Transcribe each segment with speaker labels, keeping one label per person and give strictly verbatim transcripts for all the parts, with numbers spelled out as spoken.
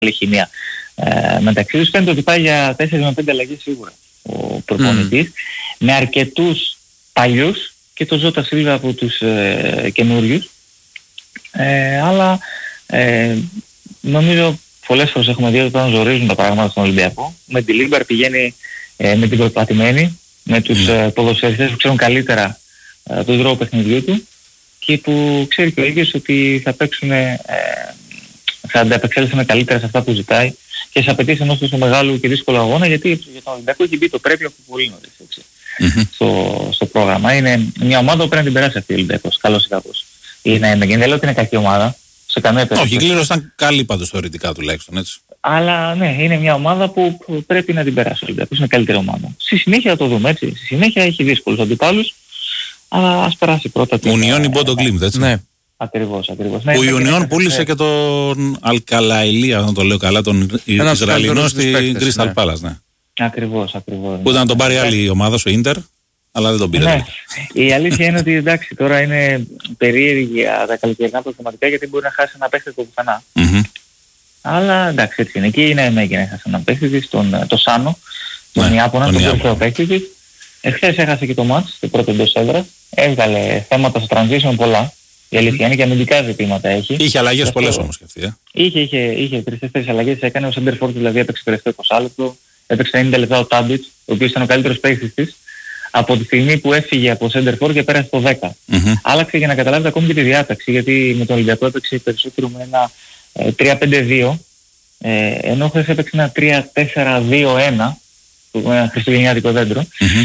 Speaker 1: καλή χημεία ε, μεταξύ τους. Φαίνεται ότι πάει για τέσσερις με πέντε αλλαγές σίγουρα ο προπονητής, mm. με αρκετούς παλιούς και το Ζώτα Σίλβα από τους ε, καινούριους. Ε, αλλά ε, νομίζω πολλές φορές έχουμε δει ότι όταν ζορίζουν τα πράγματα στον Ολυμπιακό, με τη Λίγκαρ πηγαίνει ε, με την προπατημένη, με τους ε, ποδοσφαιριστές που ξέρουν καλύτερα ε, τον τρόπο παιχνιδιού του και που ξέρει και ο ίδιος ότι θα παίξουν, ε, θα ανταπεξέλθουν καλύτερα σε αυτά που ζητάει και στις απαιτήσεις ενός τόσο μεγάλου και δύσκολου αγώνα, γιατί για τον Ολυμπιακό έχει μπει το πρέπει από πολύ νωρίς, έτσι, mm-hmm. στο, στο πρόγραμμα. Είναι μια ομάδα που πρέπει να την περάσει αυτή ο Ολυμπιακός, καλώς ή κακώς. Είναι, δεν λέω ότι είναι κακή ομάδα, σε καμία περίπτωση.
Speaker 2: Όχι, η Κλήρωση ήταν καλή πάντως θεωρητικά τουλάχιστον, έτσι.
Speaker 1: Αλλά ναι, είναι μια ομάδα που πρέπει να την περάσει ο Ολυμπιακός, είναι καλύτερη ομάδα. Στη συνέχεια θα το δούμε, έτσι. Στη συνέχεια έχει δύσκολους αντιπάλους, αλλά ας περάσει πρώτα την...
Speaker 2: Ουνιόν ή Μπόντο Γκλίμπτ, έτσι. Ναι.
Speaker 1: Ακριβώς, ακριβώς.
Speaker 2: Ναι, ο Ιουνιόν πούλησε και τον Αλκαλαϊλία, αν το λέω καλά, τον Ισραηλινό στη Crystal Palace, ναι.
Speaker 1: Ακριβώς, ακριβώς.
Speaker 2: Που ήταν να τον πάρει άλλη ομάδα, ο Ίντερ, αλλά δεν τον πήρε.
Speaker 1: Ναι. Η αλήθεια είναι ότι εντάξει, τώρα είναι περίεργη τα καλοκαιρινά προβληματικά, γιατί μπορεί να χάσει ένα παίχτη από πουθενά. Mm-hmm. Αλλά εντάξει, έτσι είναι. Εκεί είναι μέγενε, έχασε έναν παίχτη, τον το Σάνο, τον ναι, Ιάπωνα, τον τελευταίο παίχτη της. Εχθές έχασε και το μάτς, το πρώτο εντός έδρας. Έβγαλε θέματα στο transition πολλά. Η αλήθεια είναι και αμυντικά ζητήματα έχει.
Speaker 2: Είχε αλλαγές αυτό... πολλές όμως και αυτή. Ε.
Speaker 1: Είχε, είχε, είχε τρεις-τέσσερις αλλαγές. Έκανε ο Σέντερ Φόρτ, δηλαδή έπαιξε το τελευταίο είκοσι λεπτό. Έπαιξε ενενήντα λεπτά ο Τάντιτς, ο οποίος ήταν ο καλύτερος παίκτης της. Από τη στιγμή που έφυγε από Σέντερ Φόρτ και πέρασε το δέκα. Mm-hmm. Άλλαξε για να καταλάβετε ακόμη και τη διάταξη, γιατί με τον Ολυμπιακό έπαιξε περισσότερο με ένα ε, τρία πέντε δύο, ε, ενώ χθες έπαιξε ένα τρία τέσσερα δύο ένα, ένα χριστουγεννιάτικο δέντρο. Mm-hmm.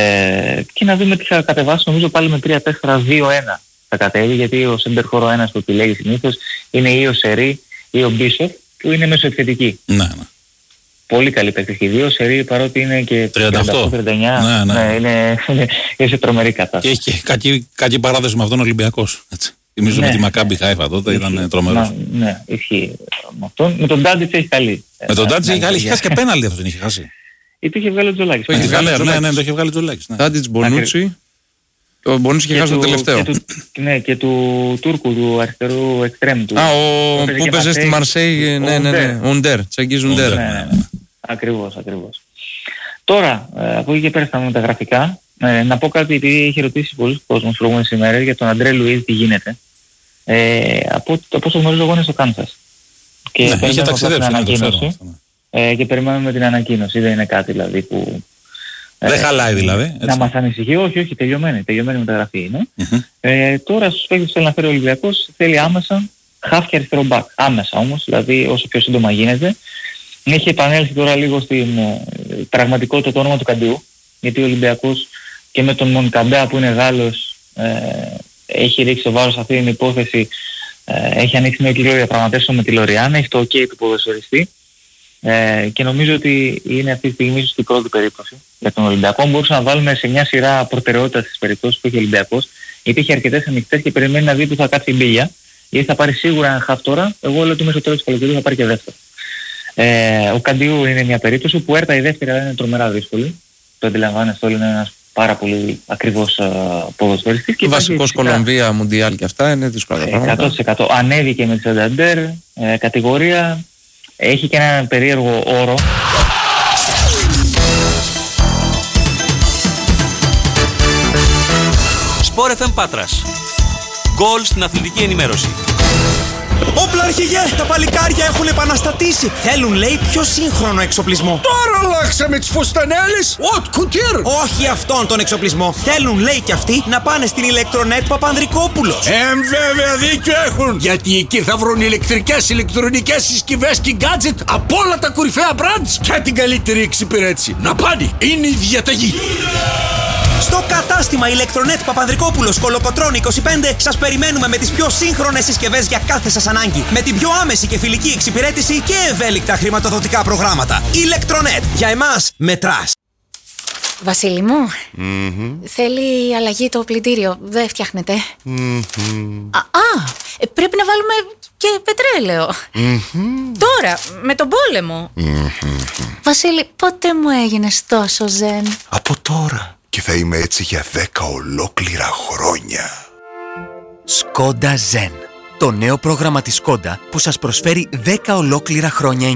Speaker 1: Ε, και να δούμε τι θα κατεβάσει, νομίζω πάλι με τρία τέσσερα δύο ένα θα κατέβει, γιατί ο Σέντερ Φόρτ ένας που επιλέγει συνήθως είναι ή ο Σερί ή ο Μπίσοφ, που είναι μεσοεπιθετική.
Speaker 2: Ναι, ναι.
Speaker 1: Πολύ καλή παίκτης και δύο, Σερί παρότι είναι και
Speaker 2: τριάντα οκτώ
Speaker 1: τριάντα εννιά, ναι, ναι. Ναι, είναι, είναι, είναι σε τρομερή κατάσταση.
Speaker 2: Και έχει κακή, κακή παράδοση με αυτόν ο Ολυμπιακός. Θυμίζω ναι. με τη Μακάμπι Χάιφα τότε ισχύει, ήταν τρομερός.
Speaker 1: Ναι, ναι, ισχύει με αυτόν. Με τον Τάντιτς έχει καλή.
Speaker 2: Με τον Τάντιτς έχει καλή, είχε χάσει και πέναλτι αυτόν, είχε χάσει.
Speaker 1: Ή το είχε βγάλει ο Τζολάκης.
Speaker 2: Ναι, ναι, το είχε βγάλει ο Τζολάκης.
Speaker 3: Τάντιτς, Μπονούτσι. Ο Μπονούτσι είχε χάσει το τελευταίο.
Speaker 1: Ναι, και του Τούρκου, του αριστερού εξτρέμ του.
Speaker 3: Α, ο που έπαιζε στη Μαρσέη, ναι, ναι, ναι, Ουντέρ, Τσαγκίζ Ουντέρ.
Speaker 1: Ακριβώς, ακριβώς. Τώρα, από εκεί και πέρα στα μεταγραφικά, ε, να πω κάτι, επειδή έχει ρωτήσει πολλοί κόσμος προηγούμενες ημέρες για τον Αντρέ Λουίζ τι γίνεται. Ε, από, από όσο γνωρίζω εγώ είναι στο Κάνσας. Και
Speaker 2: ναι,
Speaker 1: περιμένουμε την ανακοίνωση. Ε, και περιμένουμε την ανακοίνωση, δεν είναι κάτι δηλαδή που...
Speaker 2: Ε, δεν χαλάει δηλαδή. Έτσι.
Speaker 1: Να μας ανησυχεί, όχι, όχι, τελειωμένη, τελειωμένη μεταγραφή είναι. Mm-hmm. Ε, τώρα στους παίκτες που θέλει να φέρει ο Ολυμπιακός θέλει άμεσα χαφ και αριστερό μπακ. Άμεσα όμως, δηλαδή όσο πιο σύντομα γίνεται. Έχει επανέλθει τώρα λίγο στην ε, πραγματικότητα το όνομα του Καντιού, γιατί ο Ολυμπιακός και με τον Μονκαμπέα που είναι Γάλλος ε, έχει ρίξει το βάρος σε αυτή την υπόθεση, ε, έχει ανοίξει νέο κύριο διαπραγματεύσεων με τη Λοριάν, έχει το OK του ποδοσφαιριστή ε, και νομίζω ότι είναι αυτή τη στιγμή ίσως η πρώτη περίπτωση για τον Ολυμπιακό. Μπορούσαμε να βάλουμε σε μια σειρά προτεραιότητα στις περιπτώσεις που έχει ο Ολυμπιακός, γιατί έχει αρκετές ανοιχτές και περιμένει να δει που θα κάτσει η μπίλια, γιατί θα πάρει σίγουρα ένα χαφ τώρα, εγώ λέω ότι μέσα στο τέλος του καλοκαιριού θα πάρει και δεύτερο. Ε, ο Καντιού είναι μια περίπτωση που έρτα η δεύτερη αλλά είναι τρομερά δύσκολη. Το αντιλαμβάνεστε όλοι, είναι ένας πάρα πολύ ακριβώς uh, ποδοσφαιριστής.
Speaker 3: Βασικός Κολομβία, Μουντιάλ και αυτά είναι δύσκολα τα πράγματα.
Speaker 1: εκατό τοις εκατό ανέβηκε με τη Σανταντέρ ε, κατηγορία, έχει και ένα περίεργο όρο.
Speaker 4: Σπορ εφ εμ Πάτρας. Γκολ στην αθλητική ενημέρωση.
Speaker 5: Όπλα αρχηγέ! Τα παλικάρια έχουν επαναστατήσει! Θέλουν, λέει, πιο σύγχρονο εξοπλισμό.
Speaker 6: Τώρα αλλάξαμε τις φουστανέλες! Οτ κουτίρ!
Speaker 5: Όχι αυτόν τον εξοπλισμό. Θέλουν, λέει, κι αυτοί να πάνε στην Ηλεκτρονέτ Παπανδρικόπουλος.
Speaker 6: Εμ, βέβαια δίκιο έχουν! Γιατί εκεί θα βρουν ηλεκτρικές, ηλεκτρονικές συσκευές και gadget από όλα τα κορυφαία brands και την καλύτερη εξυπηρέτηση. Να πάνε! Είναι η διαταγή!
Speaker 5: Στο κατάστημα Ηλεκτρονέτ Παπανδρικόπουλος Κολοκοτρών είκοσι πέντε σας περιμένουμε με τις πιο σύγχρονες συσκευές για κάθε σας ανάγκη. Με την πιο άμεση και φιλική εξυπηρέτηση και ευέλικτα χρηματοδοτικά προγράμματα. Ηλεκτρονέτ. Για εμάς μετράς.
Speaker 7: Βασίλη μου, mm-hmm. θέλει αλλαγή το πλυντήριο. Δεν φτιάχνεται.
Speaker 6: Mm-hmm.
Speaker 7: Α, α, πρέπει να βάλουμε και πετρέλαιο.
Speaker 6: Mm-hmm.
Speaker 7: Τώρα, με τον πόλεμο.
Speaker 6: Mm-hmm.
Speaker 7: Βασίλη, πότε μου έγινες τόσο ζεν?
Speaker 6: Από τώρα. Και θα είμαι έτσι για δέκα ολόκληρα χρόνια.
Speaker 8: Σκόντα Ζεν.
Speaker 5: Το νέο πρόγραμμα της Skoda που σας προσφέρει δέκα ολόκληρα χρόνια